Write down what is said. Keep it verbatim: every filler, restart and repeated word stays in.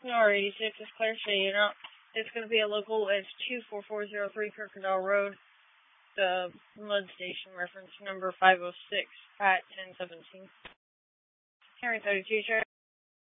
R eighty-six is Claire Shayna. It's going to be a local. It's two four four zero three Crocodile Road. The mud station reference number five oh six at ten seventeen. Henry thirty-two,